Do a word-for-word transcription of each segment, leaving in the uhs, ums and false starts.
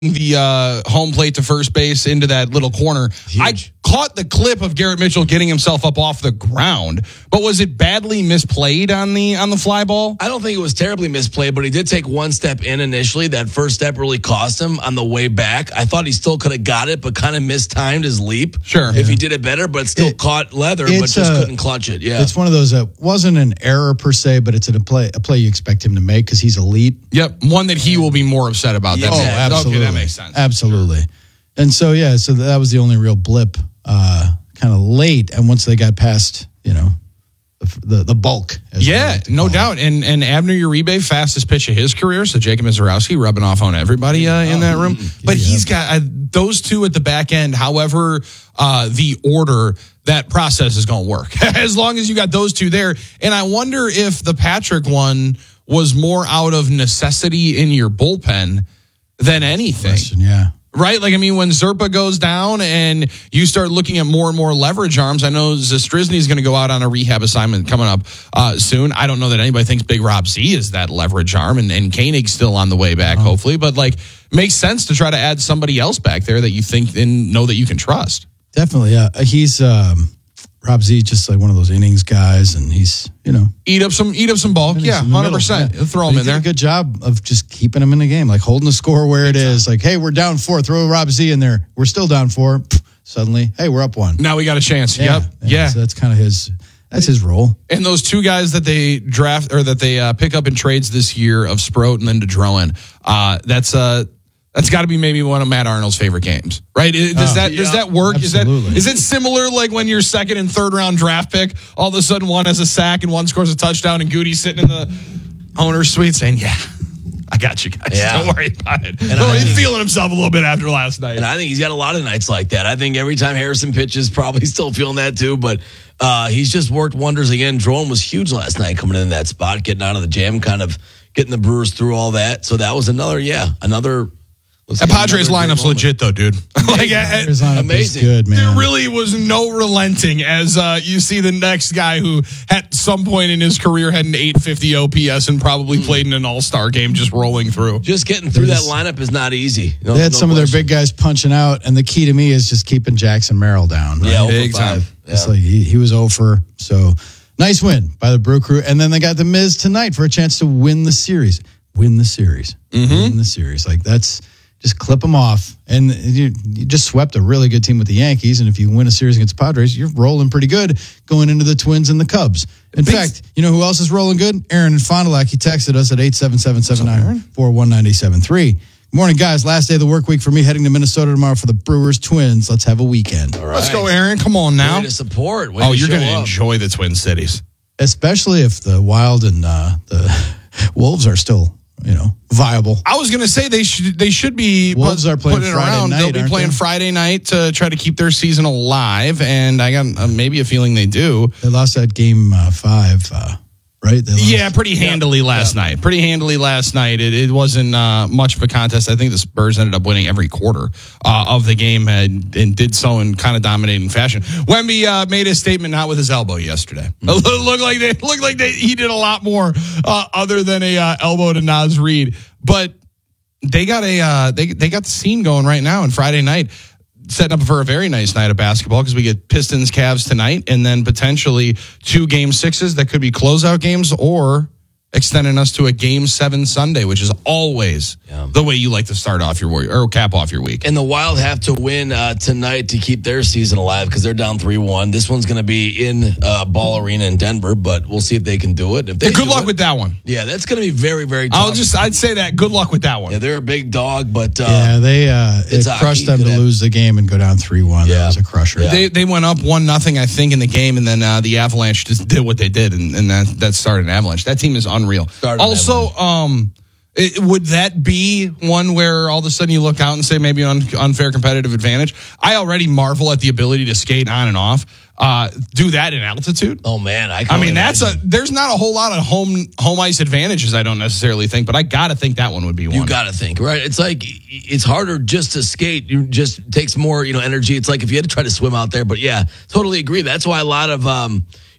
the uh, home plate to first base into that little corner. Huge. I caught the clip of Garrett Mitchell getting himself up off the ground, but was it badly misplayed on the on the fly ball? I don't think it was terribly misplayed, but he did take one step in initially. That first step really cost him on the way back. I thought he still could have got it, but kind of mistimed his leap. Sure. If yeah. he did it better, but still it, caught leather, but just a, couldn't clutch it. Yeah. It's one of those that wasn't an error per se, but it's a play, a play you expect him to make because he's elite. Yep. One that he will be more upset about. Yeah. That oh, absolutely. Okay, that makes sense. Absolutely. Sure. And so, yeah, so that was the only real blip uh, kind of late. And once they got past, you know, the the, the bulk. Yeah, like no doubt. And and Abner Uribe, fastest pitch of his career. So Jacob Mizorowski rubbing off on everybody uh, in that room. But yeah. he's got uh, those two at the back end. However, uh, the order, that process is going to work as long as you got those two there. And I wonder if the Patrick one was more out of necessity in your bullpen than anything. Question, yeah. Right? Like, I mean, when Zerpa goes down and you start looking at more and more leverage arms, I know Zastryzny is going to go out on a rehab assignment coming up uh, soon. I don't know that anybody thinks Big Rob Z is that leverage arm, and, and Koenig's still on the way back, oh. hopefully. But, like, makes sense to try to add somebody else back there that you think and know that you can trust. Definitely, yeah. He's... Um Rob Z, just like one of those innings guys, and he's, you know. Eat up some eat up some bulk. Yeah, one hundred percent. Yeah. Throw him in there. Did a good job of just keeping him in the game, like holding the score where it is. Like, hey, we're down four. Throw Rob Z in there. We're still down four. Pff, suddenly, hey, we're up one. Now we got a chance. Yeah. Yep. Yeah. yeah. So that's kind of his, that's his role. And those two guys that they draft or that they uh, pick up in trades this year of Sproat and then DeDroin, uh, that's uh That's got to be maybe one of Matt Arnold's favorite games, right? Does oh, that yeah, does that work? Absolutely. Is that is it similar like when your second and third round draft pick, all of a sudden one has a sack and one scores a touchdown, and Goody's sitting in the owner's suite saying, "Yeah, I got you guys. Yeah. Don't worry about it." And no, he's feeling himself a little bit after last night. And I think he's got a lot of nights like that. I think every time Harrison pitches, probably still feeling that too. But uh, he's just worked wonders again. Drone was huge last night coming in that spot, getting out of the jam, kind of getting the Brewers through all that. So that was another, yeah, another. That Padres lineup's legit, though, dude. like, yeah, amazing. Good, man. There really was no relenting as uh, you see the next guy who at some point in his career had an eight fifty O P S and probably mm. played in an all-star game just rolling through. Just getting through that lineup is not easy. No, they had no some question. of their big guys punching out, and the key to me is just keeping Jackson Merrill down. Right? Yeah, big time. Yeah. It's like he, he was over, so nice win by the Brew Crew. And then they got the Miz tonight for a chance to win the series. Win the series. Mm-hmm. Win the series. Like, that's... Just clip them off. And you, you just swept a really good team with the Yankees. And if you win a series against the Padres, you're rolling pretty good going into the Twins and the Cubs. In Thanks. fact, you know who else is rolling good? Aaron in Fond du Lac. He texted us at eight seven seven, seven nine four, one nine seven three. Good morning, guys. Last day of the work week for me, heading to Minnesota tomorrow for the Brewers Twins. Let's have a weekend. All right. Let's go, Aaron. Come on now. Way to support. Way oh, to you're going to up. enjoy the Twin Cities. Especially if the Wild and uh, the Wolves are still... you know, viable. I was going to say they should they should be Wolves put, are playing putting Friday around. night. They'll be playing they? Friday night to try to keep their season alive, and I got uh, maybe a feeling they do. They lost that game uh, five, uh, right? They lost. Yeah, pretty handily yeah. last yeah. night. Pretty handily last night. It, it wasn't uh, much of a contest. I think the Spurs ended up winning every quarter uh, of the game and, and did so in kind of dominating fashion. Wemby uh, made a statement not with his elbow yesterday. Mm-hmm. It looked like they looked like they, he did a lot more uh, other than a uh, elbow to Naz Reid, but. They got a uh, they they got the scene going right now, and Friday night setting up for a very nice night of basketball because we get Pistons Cavs tonight, and then potentially two game sixes that could be closeout games or extending us to a game seven Sunday, which is always yeah. the way you like to start off your or cap off your week. And the Wild have to win uh, tonight to keep their season alive because they're down three one. This one's going to be in uh, Ball Arena in Denver, but we'll see if they can do it. If they yeah, good luck it, with that one. Yeah, that's going to be very, very tough. I'll just, I'd say that. Good luck with that one. Yeah, they're a big dog, but uh, yeah, they uh, it crushed them to have... lose the game and go down three one. Yeah. That was a crusher. Yeah. They they went up one nothing, I think, in the game, and then uh, the Avalanche just did what they did, and, and that that started an avalanche. That team is unreal. Started also. So, um, it, would that be one where all of a sudden you look out and say maybe an un- unfair competitive advantage? I already marvel at the ability to skate on and off. Uh, do that in altitude. Oh man, I. I mean, that's a. There's not a whole lot of home home ice advantages. I don't necessarily think, but I gotta think that one would be one. You gotta think, right? It's like it's harder just to skate. You just takes more, you know, energy. It's like if you had to try to swim out there. But yeah, totally agree. That's why a lot of um.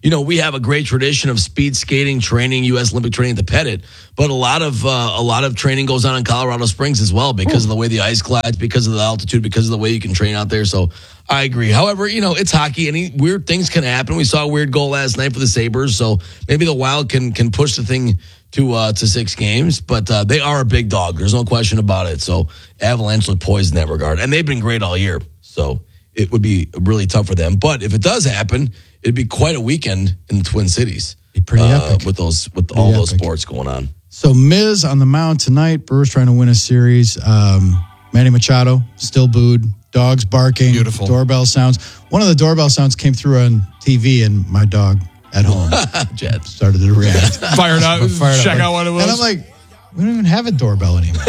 you know, we have a great tradition of speed skating training, U S Olympic training at the Pettit, but a lot of uh, a lot of training goes on in Colorado Springs as well because Ooh. of the way the ice glides, because of the altitude, because of the way you can train out there. So I agree. However, you know, it's hockey. Any weird things can happen. We saw a weird goal last night for the Sabres, so maybe the Wild can can push the thing to uh, to six games, but uh, they are a big dog. There's no question about it. So Avalanche look poised in that regard, and they've been great all year. So it would be really tough for them. But if it does happen, it'd be quite a weekend in the Twin Cities. Be pretty uh, epic with those with pretty all epic. those sports going on. So Miz on the mound tonight. Brewers trying to win a series. Um, Manny Machado still booed. Dogs barking. Beautiful. Doorbell sounds. One of the doorbell sounds came through on T V, and my dog at home Jed started to react. Fired up. Fired Check up. out what it was. And I'm like, we don't even have a doorbell anymore.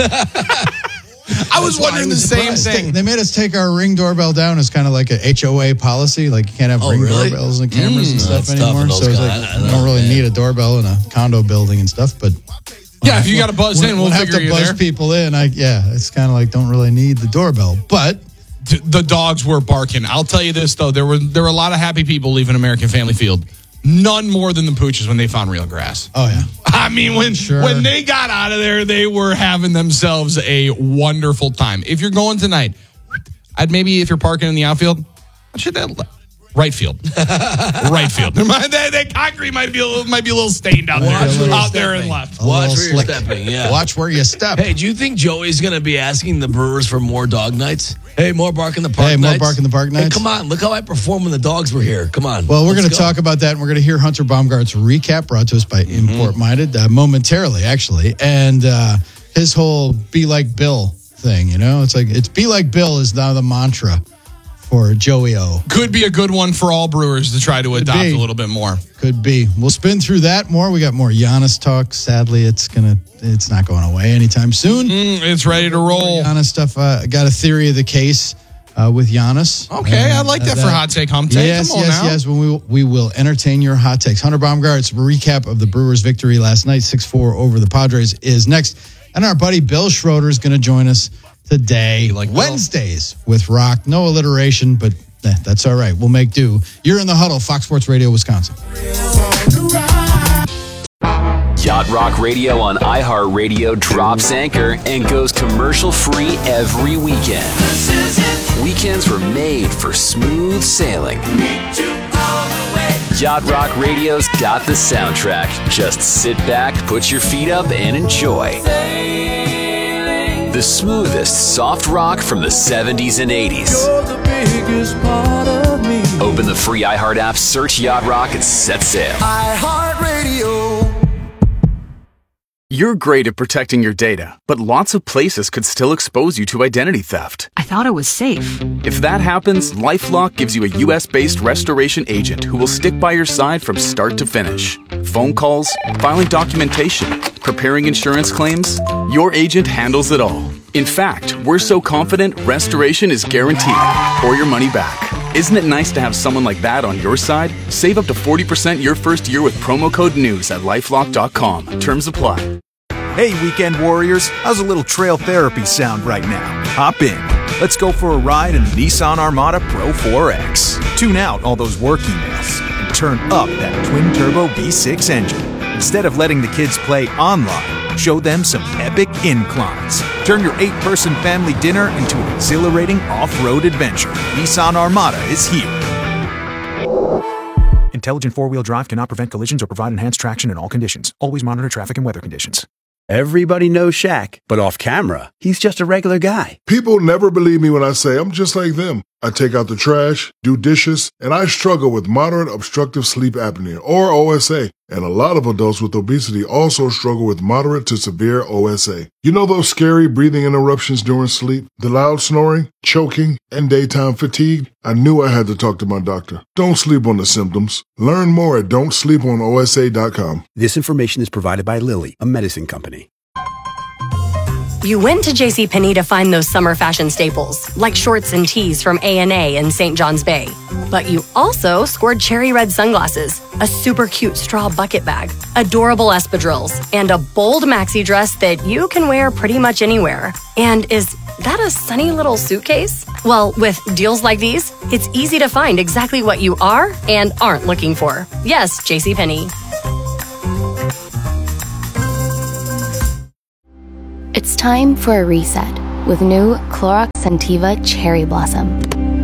I was wondering the same thing. They made us take our Ring doorbell down as kind of like a H O A policy. Like you can't have Oh, Ring really? doorbells and cameras Mm, and stuff that's tough anymore. in those So it's guys. like I- I you know, don't really man. need a doorbell in a condo building and stuff. But Yeah, if you got to buzz in, we'll have figure to you buzz there. people in. I yeah, it's kind of like don't really need the doorbell, but. T- The dogs were barking. I'll tell you this though, there were there were a lot of happy people leaving American Family Field. None more than the Pooches when they found real grass. Oh yeah. I mean, when Sure. when they got out of there, they were having themselves a wonderful time. If you're going tonight, I'd maybe if you're parking in the outfield, I'd shoot that le- right field, right field. that, that concrete might be a little, might be a little stained out Watch there, where you're out there and stepping. left. A Watch little where you're slick. stepping, yeah. Watch where you step. Hey, do you think Joey's going to be asking the Brewers for more dog nights? Hey, more bark in the park Hey, nights? more bark in the park Hey, nights? come on. Look how I performed when the dogs were here. Come on. Well, we're Let's going to go. talk about that, and we're going to hear Hunter Baumgart's recap brought to us by Mm-hmm. Import Minded uh, momentarily, actually, and uh, his whole "be like Bill" thing. You know, it's like it's "be like Bill" is now the mantra for Joey O. Could be a good one for all Brewers to try to adopt be. a little bit more. Could be. We'll spin through that more. We got more Giannis talk. Sadly, it's gonna it's not going away anytime soon. Mm, it's ready to roll. Giannis stuff. Uh, I got a theory of the case uh, with Giannis. Okay, I Uh, like that uh, for hot take, hump take. Yes, Come on yes, now. yes. When we we will entertain your hot takes. Hunter Baumgart's recap of the Brewers' victory last night, six four over the Padres, is next, and our buddy Bill Schroeder is going to join us today, like Bill? Wednesdays with Rock. No alliteration, but eh, that's all right. We'll make do. You're in the huddle, Fox Sports Radio, Wisconsin. Yacht Rock Radio on iHeartRadio drops anchor and goes commercial free every weekend. Weekends were made for smooth sailing. Yacht Rock Radio's got the soundtrack. Just sit back, put your feet up, and enjoy. The smoothest soft rock from the seventies and eighties. Open the free iHeart app, search Yacht Rock, and set sail. You're great at protecting your data, but lots of places could still expose you to identity theft. I thought it was safe. If that happens, LifeLock gives you a U S-based restoration agent who will stick by your side from start to finish. Phone calls, filing documentation, preparing insurance claims, your agent handles it all. In fact, we're so confident restoration is guaranteed or your money back. Isn't it nice to have someone like that on your side? Save up to forty percent your first year with promo code NEWS at lifelock dot com. Terms apply. Hey, weekend warriors, how's a little trail therapy sound right now? Hop in. Let's go for a ride in the Nissan Armada Pro four X. Tune out all those work emails and turn up that twin-turbo V six engine. Instead of letting the kids play online, show them some epic inclines. Turn your eight-person family dinner into an exhilarating off-road adventure. Nissan Armada is here. Intelligent four-wheel drive cannot prevent collisions or provide enhanced traction in all conditions. Always monitor traffic and weather conditions. Everybody knows Shaq, but off camera, he's just a regular guy. People never believe me when I say I'm just like them. I take out the trash, do dishes, and I struggle with moderate obstructive sleep apnea, or O S A. And a lot of adults with obesity also struggle with moderate to severe O S A. You know those scary breathing interruptions during sleep, the loud snoring, choking, and daytime fatigue? I knew I had to talk to my doctor. Don't sleep on the symptoms. Learn more at don't sleep on O S A dot com. This information is provided by Lilly, a medicine company. You went to JCPenney to find those summer fashion staples, like shorts and tees from A and A in Saint John's Bay. But you also scored cherry red sunglasses, a super cute straw bucket bag, adorable espadrilles, and a bold maxi dress that you can wear pretty much anywhere and is that a sunny little suitcase? Well, with deals like these, it's easy to find exactly what you are and aren't looking for. Yes, JCPenney. It's time for a reset with new Clorox Scentiva Cherry Blossom.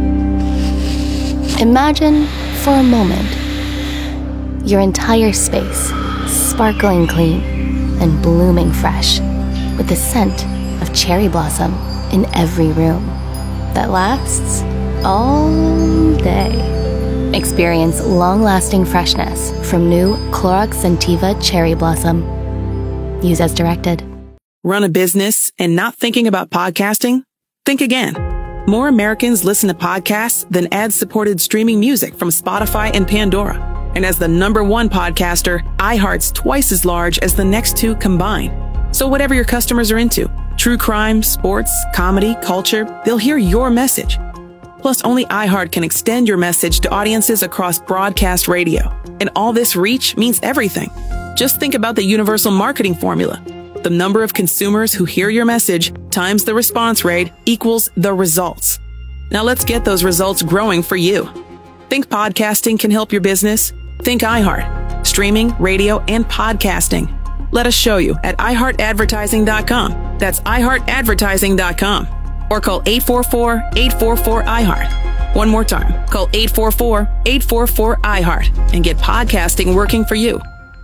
Imagine, for a moment, your entire space sparkling clean and blooming fresh with the scent of cherry blossom in every room that lasts all day. Experience long-lasting freshness from new Clorox Scentiva Cherry Blossom. Use as directed. Run a business and not thinking about podcasting? Think again. More Americans listen to podcasts than ad-supported streaming music from Spotify and Pandora. And as the number one podcaster, iHeart's twice as large as the next two combined. So whatever your customers are into, true crime, sports, comedy, culture, they'll hear your message. Plus, only iHeart can extend your message to audiences across broadcast radio. And all this reach means everything. Just think about the universal marketing formula. The number of consumers who hear your message times the response rate equals the results. Now let's get those results growing for you. Think podcasting can help your business? Think iHeart. Streaming, radio, and podcasting. Let us show you at i heart advertising dot com. That's i heart advertising dot com. Or call eight four four, eight four four, I heart. One more time. Call eight four four, eight four four, I heart and get podcasting working for you.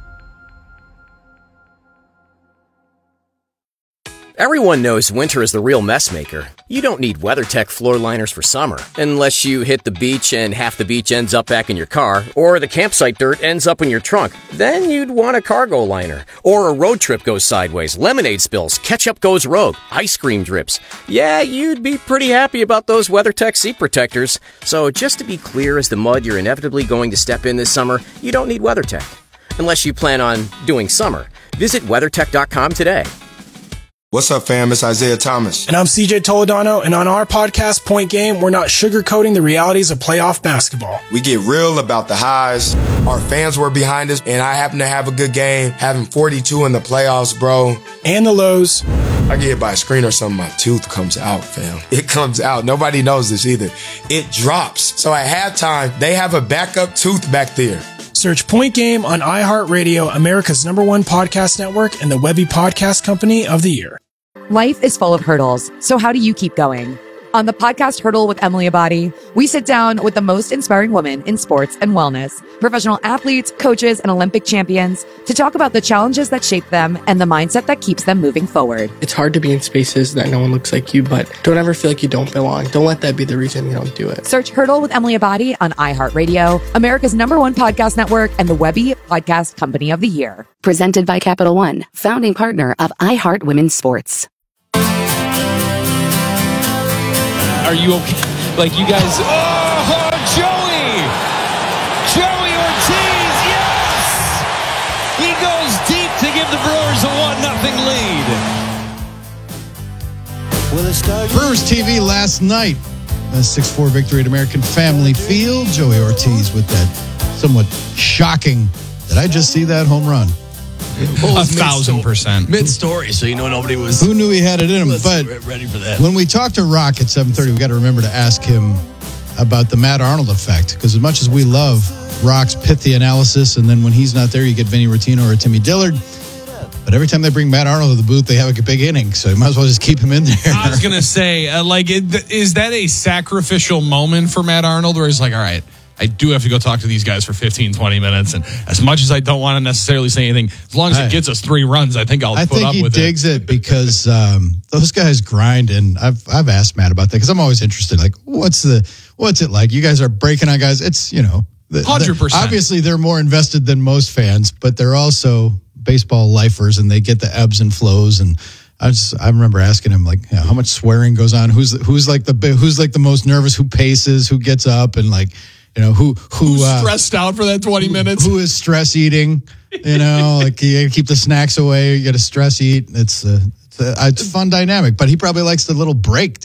Everyone knows winter is the real mess maker. You don't need WeatherTech floor liners for summer, unless you hit the beach and half the beach ends up back in your car, or the campsite dirt ends up in your trunk. Then you'd want a cargo liner. Or a road trip goes sideways, lemonade spills, ketchup goes rogue, ice cream drips. Yeah, you'd be pretty happy about those WeatherTech seat protectors. So just to be clear as the mud you're inevitably going to step in this summer, you don't need WeatherTech. Unless you plan on doing summer. Visit WeatherTech dot com today. What's up, fam? It's Isaiah Thomas. And I'm C J Toledano, and on our podcast, Point Game, we're not sugarcoating the realities of playoff basketball. We get real about the highs. Our fans were behind us, and I happen to have a good game, having forty-two in the playoffs, bro. And the lows. I get hit by a screen or something, my tooth comes out, fam. It comes out. Nobody knows this either. It drops. So at halftime, they have a backup tooth back there. Search Point Game on iHeartRadio, America's number one podcast network, and the Webby Podcast Company of the Year. Life is full of hurdles, so how do you keep going? On the podcast Hurdle with Emily Abadi, we sit down with the most inspiring women in sports and wellness, professional athletes, coaches, and Olympic champions to talk about the challenges that shape them and the mindset that keeps them moving forward. It's hard to be in spaces that no one looks like you, but don't ever feel like you don't belong. Don't let that be the reason you don't do it. Search Hurdle with Emily Abadi on iHeartRadio, America's number one podcast network, and the Webby Podcast Company of the Year. Presented by Capital One, founding partner of iHeart Women's Sports. Are you okay? Like you guys? Oh, Joey! Joey Ortiz, yes! He goes deep to give the Brewers a one nothing lead. Brewers T V last night. A six four victory at American Family Field. Joey Ortiz with that somewhat shocking, did I just see that home run? Well, a thousand percent. Mid-story, so you know nobody was... Who knew he had it in him? But ready for that. When we talk to Rock at seven thirty, we got to remember to ask him about the Matt Arnold effect. Because as much as we love Rock's pithy analysis, and then when he's not there, you get Vinny Rottino or Timmy Dillard. But every time they bring Matt Arnold to the booth, they have a big inning. So you might as well just keep him in there. I was going to say, uh, like, it, is that a sacrificial moment for Matt Arnold? Where he's like, all right, I do have to go talk to these guys for fifteen, twenty minutes. And as much as I don't want to necessarily say anything, as long as it gets us three runs, I think I'll I put think up he with digs it. it because um, those guys grind. And I've I've asked Matt about that because I'm always interested. Like, what's the what's it like? You guys are breaking on guys. It's, you know, the, one hundred percent. The, obviously, they're more invested than most fans, but they're also baseball lifers and they get the ebbs and flows. And I just I remember asking him, like, you know, how much swearing goes on? Who's who's like the who's like the most nervous? Who paces? Who gets up? And like, you know, who who Who's uh, stressed out for that twenty minutes? Who is stress eating? You know, like you gotta keep the snacks away. You got to stress eat. It's a, it's a it's a fun dynamic. But he probably likes the little break to,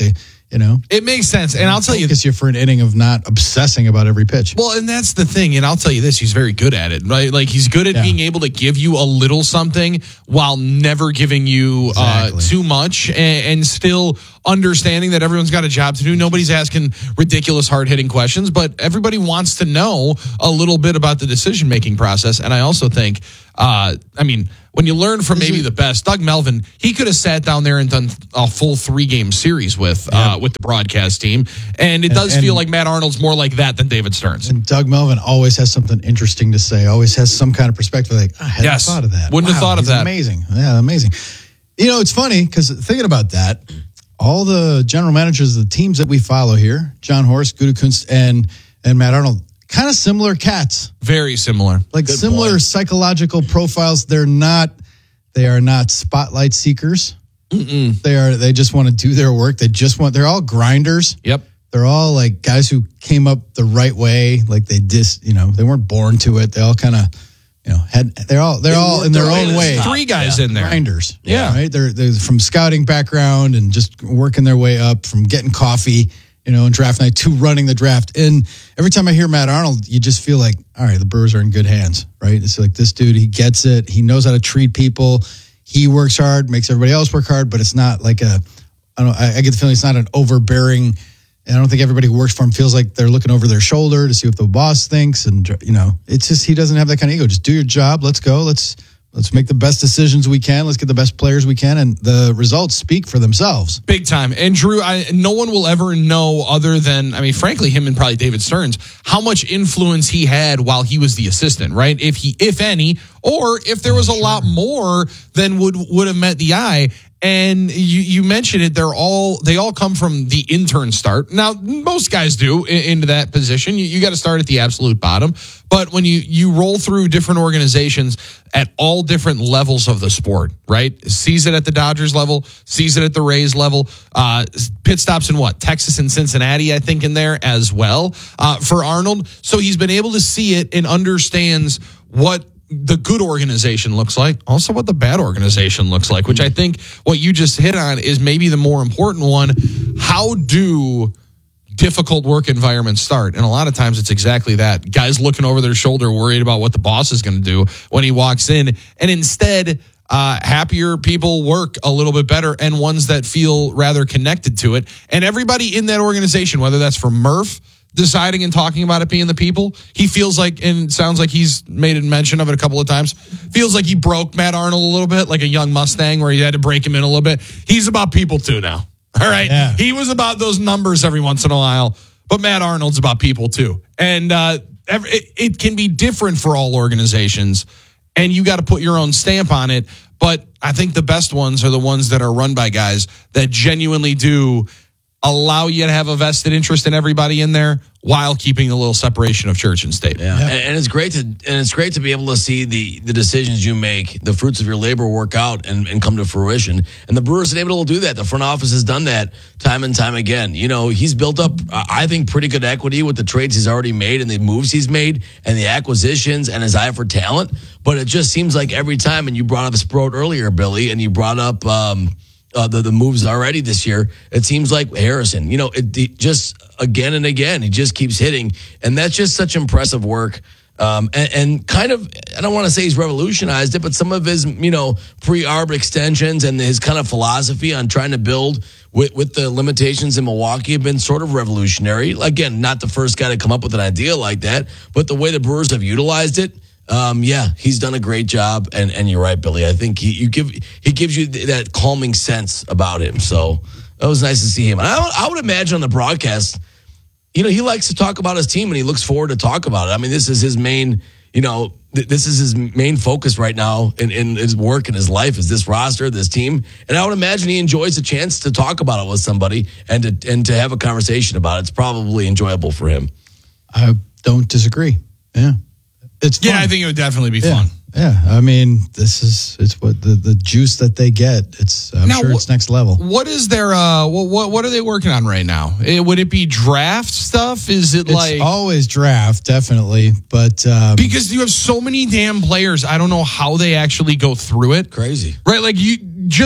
You know, it makes sense. And I'll tell you, focus you for an inning of not obsessing about every pitch. Well, and that's the thing. And I'll tell you this, he's very good at it, right? Like he's good at yeah. being able to give you a little something while never giving you exactly. uh, too much and, and still understanding that everyone's got a job to do. Nobody's asking ridiculous hard hitting questions, but everybody wants to know a little bit about the decision making process. And I also think, uh, I mean, when you learn from maybe the best, Doug Melvin, he could have sat down there and done a full three game series with yeah. uh, with the broadcast team. And it does and, feel like Matt Arnold's more like that than David Stearns. And Doug Melvin always has something interesting to say, always has some kind of perspective. Like, I hadn't yes. thought of that. Wouldn't wow, have thought of that. Amazing. Yeah, amazing. You know, it's funny because thinking about that, all the general managers of the teams that we follow here, John Horst, Gutekunst, and, and Matt Arnold, kind of similar cats. Very similar. Like Good similar point. Psychological profiles. They're not, they are not spotlight seekers. Mm-mm. They are, they just want to do their work. They just want, they're all grinders. Yep. They're all like guys who came up the right way. Like they just, you know, they weren't born to it. They all kind of, you know, had, they're all, they're they all in their own way. Three guys yeah. in there. Grinders. Yeah. Right. They're, they're from scouting background and just working their way up from getting coffee, you know, in draft night to running the draft. And every time I hear Matt Arnold, you just feel like, all right, the Brewers are in good hands, right? It's like this dude, he gets it. He knows how to treat people. He works hard, makes everybody else work hard, but it's not like a, I don't I, I get the feeling it's not an overbearing, and I don't think everybody who works for him feels like they're looking over their shoulder to see what the boss thinks. And, you know, it's just, he doesn't have that kind of ego. Just do your job. Let's go. Let's, Let's make the best decisions we can. Let's get the best players we can, and the results speak for themselves. Big time. And Drew, I, no one will ever know other than, I mean, frankly, him and probably David Stearns, how much influence he had while he was the assistant, right? If he, if any, or if there was a lot more than would would have met the eye. And you, you mentioned it, they're all, they all come from the intern start. Now, most guys do in, into that position. You, you got to start at the absolute bottom. But when you, you roll through different organizations at all different levels of the sport, right? Sees it at the Dodgers level, sees it at the Rays level, uh, pit stops in what? Texas and Cincinnati, I think, in there as well, uh, for Arnold. So he's been able to see it and understands what the good organization looks like, also what the bad organization looks like, which I think what you just hit on is maybe the more important one. How do difficult work environments start? And a lot of times it's exactly that. Guys looking over their shoulder, worried about what the boss is going to do when he walks in. And instead, uh, happier people work a little bit better, and ones that feel rather connected to it. And everybody in that organization, whether that's for Murph, deciding and talking about it being the people, he feels like, and sounds like he's made a mention of it a couple of times, feels like he broke Matt Arnold a little bit, like a young Mustang where he had to break him in a little bit. He's about people too now. All right. Yeah. He was about those numbers every once in a while, but Matt Arnold's about people too. And uh, it, it can be different for all organizations, and you got to put your own stamp on it. But I think the best ones are the ones that are run by guys that genuinely do allow you to have a vested interest in everybody in there while keeping a little separation of church and state. Yeah. And, and it's great to and it's great to be able to see the the decisions you make, the fruits of your labor work out and, and come to fruition. And the Brewers have been able to do that. The front office has done that time and time again. You know, he's built up, uh, I think, pretty good equity with the trades he's already made and the moves he's made and the acquisitions and his eye for talent. But it just seems like every time, and you brought up Sproat earlier, Billy, and you brought up um Uh, the, the moves already this year, it seems like Harrison, you know, it, it just again and again, he just keeps hitting. And that's just such impressive work. Um, and, and kind of, I don't want to say he's revolutionized it, but some of his, you know, pre-arb extensions and his kind of philosophy on trying to build with, with the limitations in Milwaukee have been sort of revolutionary. Again, not the first guy to come up with an idea like that, but the way the Brewers have utilized it, Um, yeah, he's done a great job, and, and you're right, Billy. I think he you give he gives you that calming sense about him. So it was nice to see him. And I, I would imagine on the broadcast, you know, he likes to talk about his team, and he looks forward to talk about it. I mean, this is his main, you know, th- this is his main focus right now in, in his work and his life is this roster, this team. And I would imagine he enjoys a chance to talk about it with somebody and to and to have a conversation about it. It's probably enjoyable for him. I don't disagree. Yeah. It's fun. Yeah, I think it would definitely be yeah. fun. Yeah, I mean, this is it's what the, the juice that they get. It's I'm Now, sure it's next level. What is their uh what what, what are they working on right now? Eh, would it be draft stuff? Is it It's like always draft, definitely, but um, because you have so many damn players, I don't know how they actually go through it. Crazy. Right? Like you just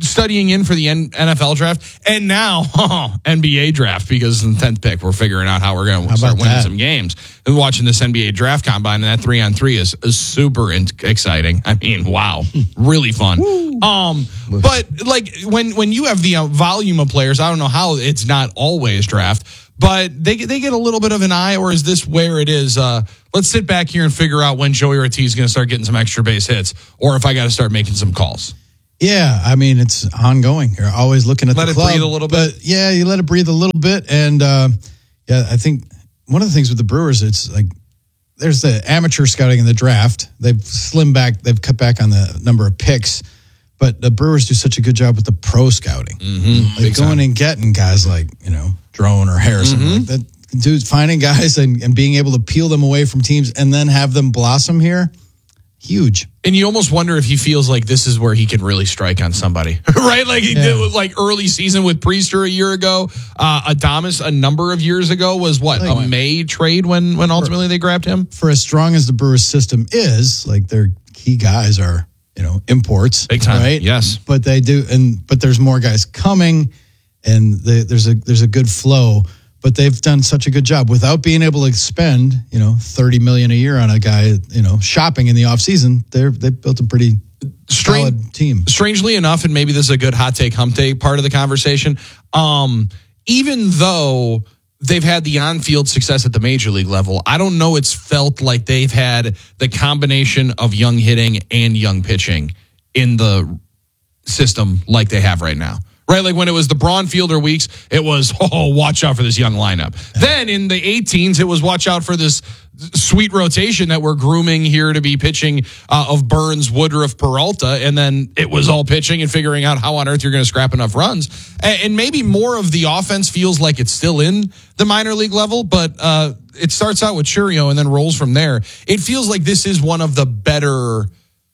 studying in for the N F L draft, and now oh, N B A draft, because in the tenth pick, we're figuring out how we're going to start winning that? some games. And watching this N B A draft combine, and that three on three is, is super in- exciting. I mean, wow, really fun. um, but like when when you have the uh, volume of players, I don't know how it's not always draft, but they they get a little bit of an eye, or is this where it is? Uh, let's sit back here and figure out when Joey Ortiz is going to start getting some extra base hits, or if I got to start making some calls. Yeah, I mean, it's ongoing. You're always looking at let the it club, breathe a little bit. But yeah, you let it breathe a little bit. And uh, yeah, I think one of the things with the Brewers, it's like there's the amateur scouting in the draft. They've slimmed back, they've cut back on the number of picks. But the Brewers do such a good job with the pro scouting. Mm-hmm. Like going and getting guys like, you know, Drone or Harrison. Mm-hmm. Like that dude, finding guys and, and being able to peel them away from teams and then have them blossom here. Huge. And you almost wonder if he feels like this is where he can really strike on somebody, right? Like he Yeah. did with like early season with Priester a year ago. Uh, Adames a number of years ago was what, Like- a May trade when when ultimately they grabbed him? For as strong as the Brewers system is, like their key guys are, you know, imports. Big time, right? yes. But they do, and but there's more guys coming, and they, there's a there's a good flow. But they've done such a good job without being able to spend, you know, thirty million a year on a guy, you know, shopping in the offseason. They're they've built a pretty Strange, solid team. Strangely enough, and maybe this is a good hot take, hump take part of the conversation. Um, even though they've had the on-field success at the major league level, I don't know it's felt like they've had the combination of young hitting and young pitching in the system like they have right now. Right, like when it was the Braun Fielder weeks, it was, oh, watch out for this young lineup. Then in the eighteens, it was watch out for this sweet rotation that we're grooming here to be pitching uh, of Burns, Woodruff, Peralta. And then it was all pitching and figuring out how on earth you're going to scrap enough runs. And, and maybe more of the offense feels like it's still in the minor league level, but uh, it starts out with Churio and then rolls from there. It feels like this is one of the better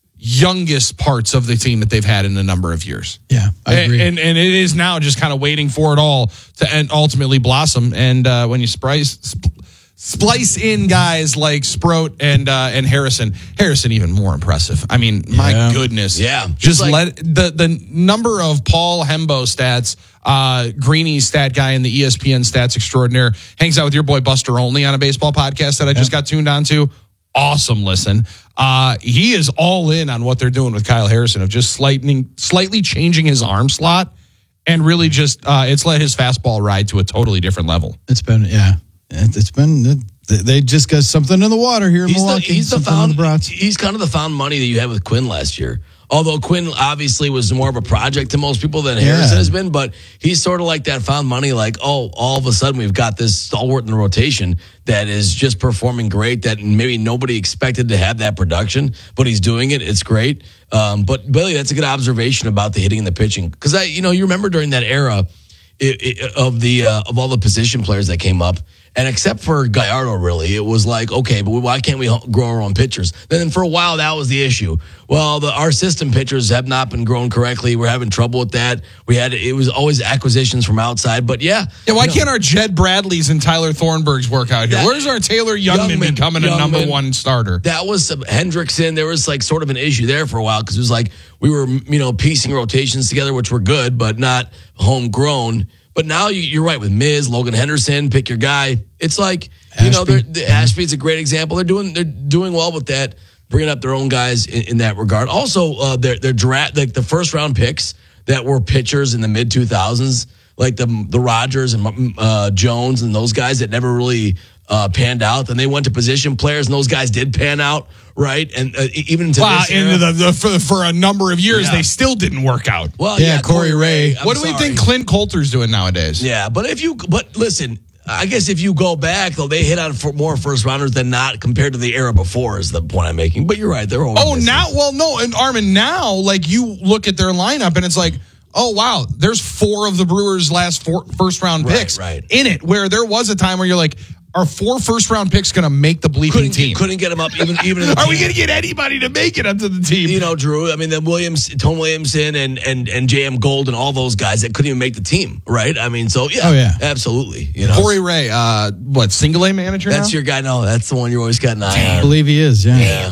youngest parts of the team that they've had in a number of years. Yeah, I agree. And, and, and it is now just kind of waiting for it all to and ultimately blossom. And uh, when you splice, sp- splice in guys like Sproat and uh, and Harrison, Harrison even more impressive. I mean, my Yeah. goodness. Yeah. Just Like- let the, the number of Paul Hembo stats, uh, Greeny stat guy in the E S P N stats extraordinaire, hangs out with your boy Buster Olney on a baseball podcast that I just got tuned on to. Awesome listen. Uh, he is all in on what they're doing with Kyle Harrison of just slightly, slightly changing his arm slot and really just uh, it's let his fastball ride to a totally different level. It's been, yeah, It- it's been, they just got something in the water here in He's the, Milwaukee. he's the something in found. the Brats. He's kind of the found money that you had with Quinn last year. Although Quinn obviously was more of a project to most people than Harrison Yeah. has been, but he's sort of like that found money. Like, oh, all of a sudden we've got this stalwart in the rotation that is just performing great. That maybe nobody expected to have that production, but he's doing it. It's great. Um, but Billy, that's a good observation about the hitting and the pitching, because I, you know, you remember during that era it, it, of the uh, of all the position players that came up. And except for Gallardo, really, it was like, okay, but why can't we grow our own pitchers? Then for a while, that was the issue. Well, the, our system pitchers have not been grown correctly. We're having trouble with that. We had it was always acquisitions from outside. But yeah, Yeah, why you know, can't our Jed Bradleys and Tyler Thornburgs work out here? That- Where's our Taylor Youngman, Youngman, becoming a number Youngman. one starter? that was some Hendrickson. There was like sort of an issue there for a while because it was like we were, you know, piecing rotations together, which were good, but not homegrown. But now you, you're right with Miz, Logan Henderson, pick your guy. It's like, you know, they're, the Ashby's a great example. They're doing they're doing well with that, bringing up their own guys in, in that regard. Also, uh, their their draft, like the first round picks that were pitchers in the mid two thousands, like the the Rogers and uh, Jones and those guys that never really uh, panned out. Then they went to position players, and those guys did pan out, right? And uh, even into Wow, this into era- the, the for, for a number of years, Yeah. they still didn't work out. well, Yeah, Corey Ray. I'm what do we sorry. think Clint Coulter's doing nowadays? Yeah, but if you, but listen, I guess if you go back though, they hit on for more first rounders than not compared to the era before. Is the point I'm making? But you're right, they're over. Oh, now, well, no, and Armin, now, like you look at their lineup and it's like, oh wow, there's four of the Brewers' last four first round Right, picks right. in it. Where there was a time where you're like, are four first round picks going to make the bleeping couldn't team? get, couldn't get them up even even. In the Are we team. going to get anybody to make it up to the team? You know, Drew. I mean, the Williams, Tom Williamson, and and and J M Gold, and all those guys that couldn't even make the team, right? I mean, so yeah, Oh, yeah. absolutely. You know, Corey Ray, uh, what single A manager? that's now? your guy. No, that's the one you always got an eye I on. believe he is, yeah. Yeah.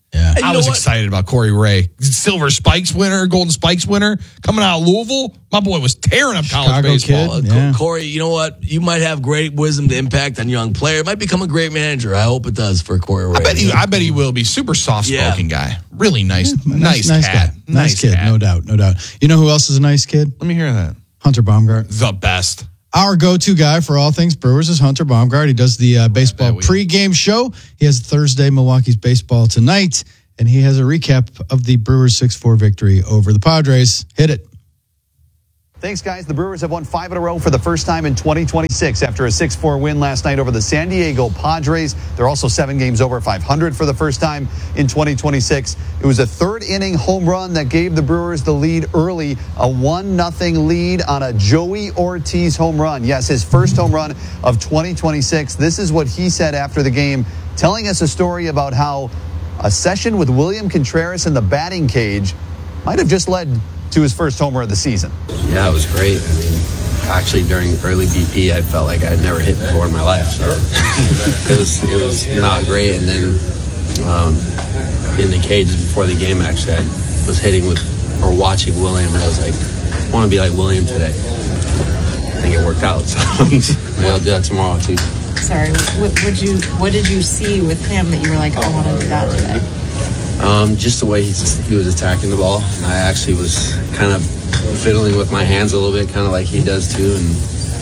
Yeah. I was excited about Corey Ray. Silver Spikes winner, Golden Spikes winner, coming out of Louisville. My boy was tearing up college Chicago baseball. kid, yeah. Corey, you know what? You might have great wisdom to impact on young player. Might become a great manager. I hope it does for Corey Ray. I bet he, I bet he will be. Super soft-spoken guy. Really nice, yeah, nice, nice cat. Guy. Nice, nice kid, cat. no doubt, no doubt. You know who else is a nice kid? Let me hear that. Hunter Baumgart. The best. Our go-to guy for all things Brewers is Hunter Baumgart. He does the uh, baseball pregame show. He has Thursday Milwaukee's baseball tonight, and he has a recap of the Brewers six four victory over the Padres. Hit it. Thanks, guys. The Brewers have won five in a row for the first time in twenty twenty-six after a six four win last night over the San Diego Padres. They're also seven games over five hundred for the first time in twenty twenty-six. It was a third-inning home run that gave the Brewers the lead early, a one nothing lead on a Joey Ortiz home run. Yes, his first home run of twenty twenty-six. This is what he said after the game, telling us a story about how a session with William Contreras in the batting cage might have just led to his first homer of the season. Yeah, it was great. I mean, actually during early B P, I felt like I'd never hit before in my life. So it was it was not great. And then um, in the cage before the game, actually, I was hitting with or watching William, and I was like, I want to be like William today. I think it worked out. So maybe I'll do that tomorrow too. Sorry, what would you what did you see with him that you were like, I want to do that today? Um, just the way he, he was attacking the ball. I actually was kind of fiddling with my hands a little bit, kind of like he does too. And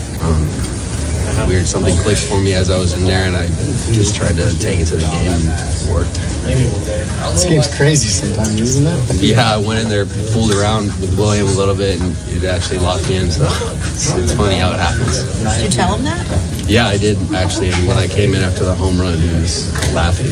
um, weird, something clicked for me as I was in there, and I just tried to take it to the game, and it worked. This game's crazy sometimes, isn't it? Yeah, I went in there, fooled around with William a little bit, and it actually locked me in. So it's, it's funny how it happens. Did you tell him that? Yeah, I did actually. And when I came in after the home run, he was laughing.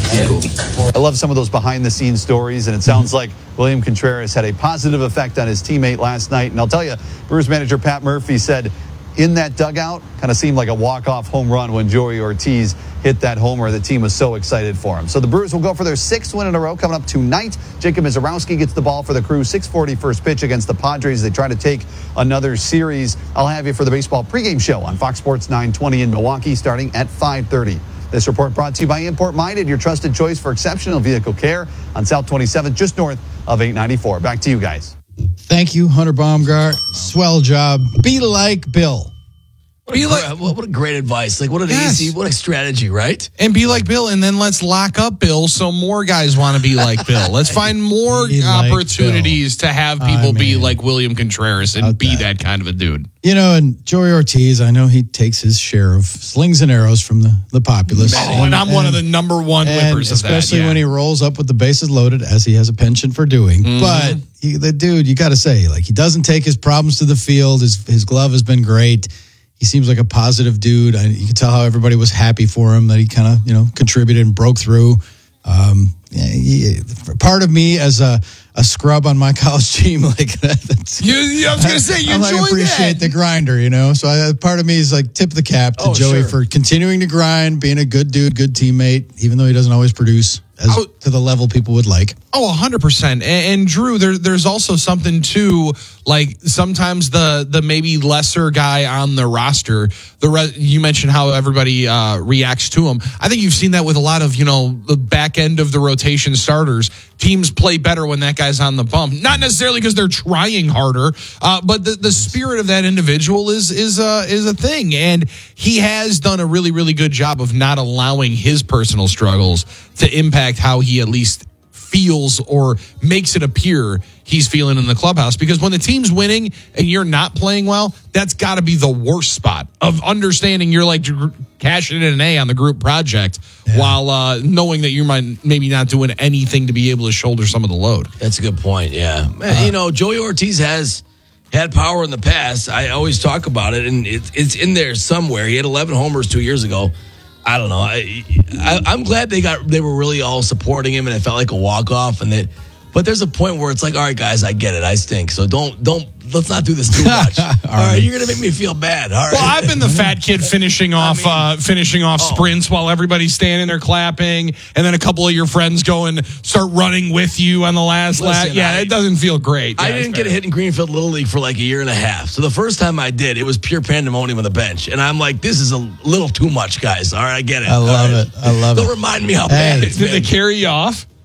Cool. I love some of those behind-the-scenes stories, and it sounds like William Contreras had a positive effect on his teammate last night. And I'll tell you, Brewers manager Pat Murphy said in that dugout, kind of seemed like a walk-off home run when Joey Ortiz hit that homer. The team was so excited for him. So the Brewers will go for their sixth win in a row coming up tonight. Jacob Mizorowski gets the ball for the Crew. six forty first pitch against the Padres. They try to take another series. I'll have you for the baseball pregame show on Fox Sports nine twenty in Milwaukee starting at five thirty. This report brought to you by Import Minded, your trusted choice for exceptional vehicle care on South twenty-seventh, just north of eight ninety-four. Back to you guys. Thank you, Hunter Baumgart. Swell job. Be like Bill. Be like, what a great advice. Like, what an Yes. easy, what a strategy, right? And be like Bill, and then let's lock up Bill so more guys want to be like Bill. Let's find more Be like opportunities to have people I be mean, like William Contreras and be that kind of a dude. You know, and Joey Ortiz, I know he takes his share of slings and arrows from the, the populace. Oh, and I'm one of the number one and whippers of that. especially yeah. when he rolls up with the bases loaded, as he has a penchant for doing. Mhm. But he, the dude, you got to say, like, he doesn't take his problems to the field. His his glove has been great. He seems like a positive dude. I, you can tell how everybody was happy for him, that he kind of, you know, contributed and broke through. Um, yeah, he, part of me as a, a scrub on my college team, like that's, You, I was going to say, you I like enjoy appreciate that. the grinder, you know. So I, part of me is like tip the cap to Oh, Joey sure. for continuing to grind, being a good dude, good teammate, even though he doesn't always produce as Oh. to the level people would like. Oh, one hundred percent. And, and Drew, there, there's also something too, like sometimes the the maybe lesser guy on the roster, the re- you mentioned how everybody uh, reacts to him. I think you've seen that with a lot of, you know, the back end of the rotation starters. Teams play better when that guy's on the bump. Not necessarily because they're trying harder, uh, but the, the spirit of that individual is is uh, is a thing. And he has done a really, really good job of not allowing his personal struggles to impact how he at least feels or makes it appear he's feeling in the clubhouse. Because when the team's winning and you're not playing well, that's got to be the worst spot of understanding you're like cashing in an A on the group project while uh, knowing that you might maybe not doing anything to be able to shoulder some of the load. That's a good point, yeah. Man, you know, Joey Ortiz has had power in the past. I always talk about it, and it's it's in there somewhere. He had eleven homers two years ago. I don't know. I, I I'm glad they got they were really all supporting him, and it felt like a walk off. And that, but there's a point where it's like, all right, guys, I get it. I stink. So don't don't let's not do this too much. all right, you're gonna make me feel bad. All right. Well, I've been the fat kid finishing off uh, finishing off Oh. sprints while everybody's standing there clapping, and then a couple of your friends go and start running with you on the last lap. Listen, Yeah, I- it doesn't feel great. I Yeah, didn't it's get a fair. hit in Greenfield Little League for like a year and a half. So the first time I did, it was pure pandemonium on the bench. And I'm like, this is a little too much, guys. All right, I get it. I love All right. it. I love Don't it. remind me how Hey, bad it's Did they been. carry you off?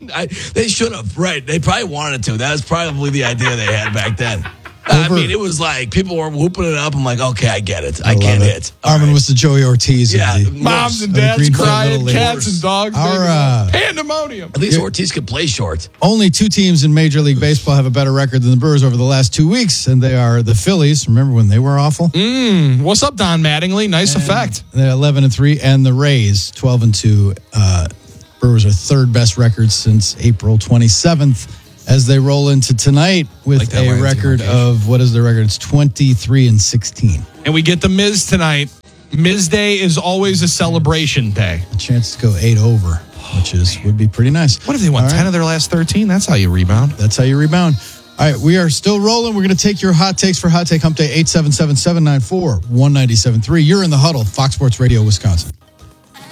I, they should have, right. They probably wanted to. That was probably the idea they had back then. I mean, it was like people were whooping it up. I'm like, okay, I get it. I, I can't it. hit. Armin right. was the Joey Ortiz. Yeah, of the, moms and of dads crying, cats and dogs. Our, uh, pandemonium. At least Ortiz could play short. Only two teams in Major League Baseball have a better record than the Brewers over the last two weeks, and they are the Phillies. Remember when they were awful? Mm, what's up, Don Mattingly? Nice and effect. They're eleven and three, and the Rays twelve and two. Uh, Brewers are third best record since April twenty-seventh. As they roll into tonight with like a record of, what is the record? It's twenty-three and sixteen. And we get the Miz tonight. Miz Day is always a celebration day. A chance to go eight over, which is would be pretty nice. What if they won All ten right. of their last thirteen? That's how you rebound. That's how you rebound. All right, we are still rolling. We're going to take your hot takes for Hot Take Hump Day, eight seven seven, seven nine four, one nine seven three. You're in the huddle, Fox Sports Radio, Wisconsin.